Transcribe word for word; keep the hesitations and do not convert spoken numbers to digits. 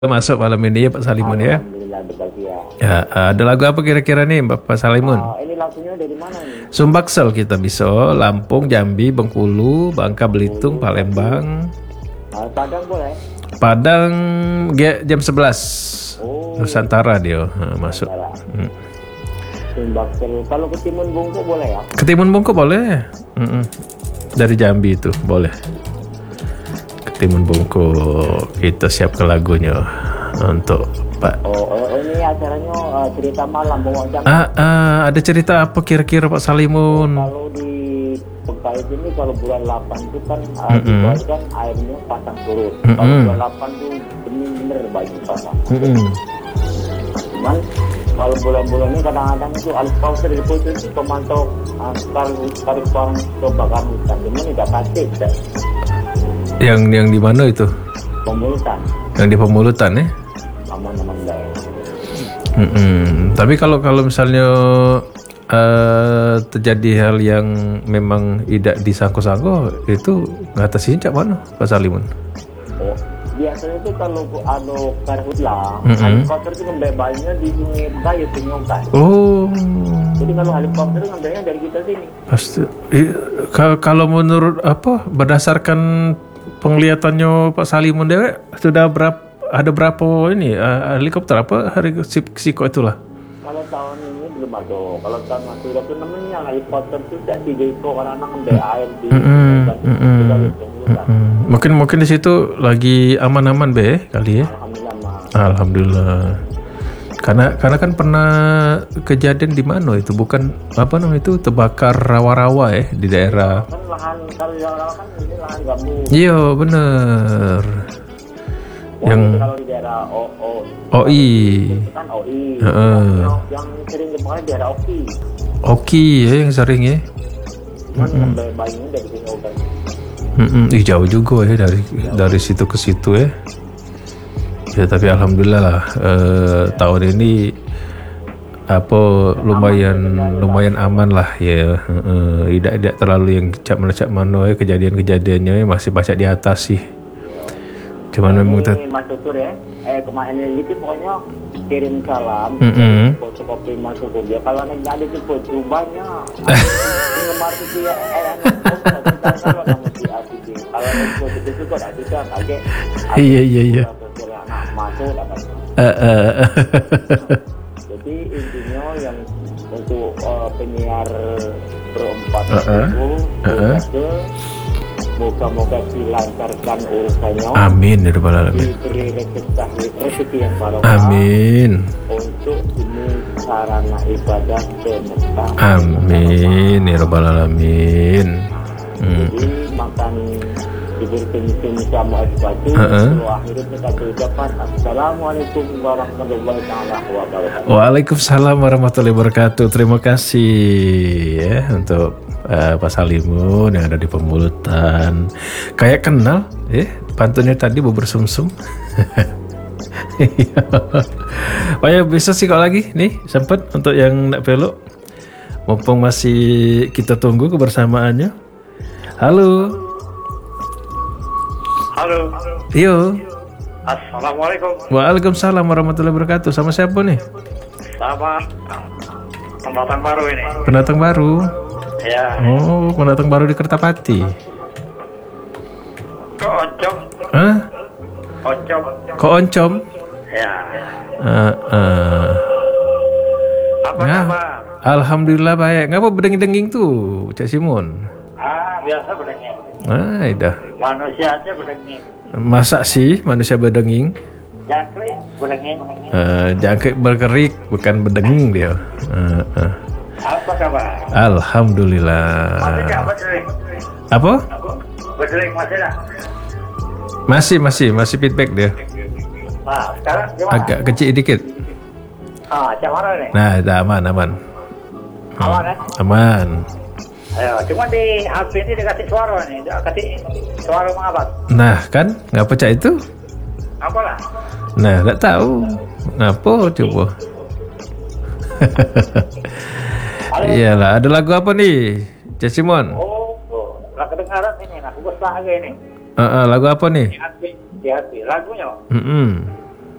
Masuk malam ini ya Pak Salimun ya. Alhamdulillah berbahagia. Ya, ada lagu apa kira-kira nih Pak Salimun? Uh, ini lagunya dari mana nih? Sumbaksel kita bisa, Lampung, Jambi, Bengkulu, Bangka Belitung, Palembang. Uh, Padang boleh? Padang G- jam sebelas. Oh, Nusantara dia nah, masuk. Hmm. Sumbaksel. Kalau Ketimun Bungkuk boleh ya? Ketimun Bungkuk boleh. Mm-mm. Dari Jambi itu boleh. Ketimun Bungkuk, kita siapkan lagunya untuk Pak. Oh, oh ini acaranya uh, cerita malam bawa jam. Ah, ah, ada cerita apa kira-kira Pak Salimun? Kalau di Pekait ini kalau bulan delapan itu kan uh, Mm-mm. dibuatkan airnya pasang surut. Mm-mm. Kalau bulan delapan itu benar-benar banyak pasang. Mm-mm. Cuman kalau bulan-bulan ini kadang-kadang itu alif pauser di putus itu pemantau uh, tarik tarik uang kebakaran hutan. Cuman tidak pasti deh. Yang yang di mana itu? Pemulutan Yang di Pemulutan ya? aman-aman enggak ya? Mm-mm. Tapi kalau kalau misalnya eh, terjadi hal yang memang tidak disangko-sangko, itu ngatasinnya cak mana Pak Salimun? Oh, biasanya itu kalau ada karhutla, Mm-mm. helikopter itu ngambilnya di sungai Bayu Penyongkan. Oh, Jadi kalau helikopter itu ngambilnya dari kita sini. pasti. i- ka- Kalau menurut apa berdasarkan penglihatannya Pak Salimun dewe sudah berapa ada berapa ini eh, helikopter apa hari sip- siko itulah. Kalau tahun ini belum ada. Kalau tahun masih udah tuh namanya helikopter itu tidak tiga itu karena ngambil air di Mm-mm, dan mm-mm, kita di Penyongkan. mm-mm. Mungkin mungkin di situ lagi aman-aman be kali ya. Alhamdulillah mah. Alhamdulillah. Karena karena kan pernah kejadian di mana itu bukan apa namanya itu terbakar rawa-rawa ya di daerah. Kan lahan kalau yang kan ini lahan gambut. Iya bener. Yang Yang kalau di daerah O O O I. itu kan O I. Heeh. Yang, yang sering kemarin di daerah O K I. Oki ya yang sering ya. Cuman ngambil bayinya dari Penyongkan. Mm-mm. Ih, jauh juga ya dari dari situ ke situ ya. Ya tapi alhamdulillah lah eh, tahun ini apa lumayan lumayan aman lah ya. Eh, tidak tidak terlalu yang cap mana cap mana ya kejadian-kejadiannya ya, masih banyak di atas sih. Cuman memang kita Ini Mas Tutur ya, eh kemarin ini itu pokoknya kirim salam, Mm-mm. fotokopi masuk dia. Kalau nih ada itu foto banyak, penggemar itu ya, eh anak kalau kamu di A T G, kalau ada foto itu kok ada kan, aja. Iya, iya, iya. Anak masuk dapat. eh, eh, Jadi intinya yang untuk eh, penyiar berempat Uh-uh. itu, Uh-uh. itu moga-moga dilancarkan urusannya. Amin ya rabbal alamin. Diberi rezeki rezeki yang barokah Amin. untuk ini sarana ibadah semesta. Amin ya rabbal alamin. Hmm. Jadi makan diberi penyusun sama sesuatu. Uh-uh. Lalu akhirnya kita berucapan Assalamualaikum warahmatullahi taala wabarakatuh. Waalaikumsalam warahmatullahi wabarakatuh. Terima kasih ya untuk uh, Pak Salimun yang ada di Pemulutan. Kayak kenal ya, pantunnya tadi bubur sumsum. Oh ya bisa sih kalau lagi nih sempat untuk yang nak belok. Mumpung masih kita tunggu kebersamaannya. Halo. Halo. Yo. Assalamualaikum. Waalaikumsalam warahmatullahi wabarakatuh. Sama siapa nih? Sama pendatang baru ini. Pendatang baru. Ya. Oh, pendatang baru di Kertapati. Kok oncom? Hah? Oncom. Kok oncom? Ya. Uh, uh. Apa Nah, kabar? alhamdulillah baik. Ngapa berdenging-denging tuh, Cak Simon? Ah, biasa berdenging. Ah, dah. Manusia aja berdenging. Masa sih manusia berdenging? Jangkrik berdenging. Uh, jangkrik berkerik, bukan berdenging dia. Uh, uh. Apa kabar? Alhamdulillah. Masih nggak berdering? Apa? Berdering masih nggak? Masih, masih, masih feedback dia. Nah, sekarang gimana? Agak kecil dikit. Ah, cak mana nih? Nah, dah aman, aman. Aman kan? Aman. Ayo, cuma di H P ini dikasih suara nih, dikasih suara mengapa? Nah, kan? Ngapa Cak itu? Apalah? Nah, nggak tahu. Ngapa coba? Iyalah, ada lagu apa nih, Cak Simon? Oh, oh, lah kedengaran ini, nah, aku lagi ini. Uh, uh, lagu apa nih? Di hati, di hati. Lagunya, Mm-mm.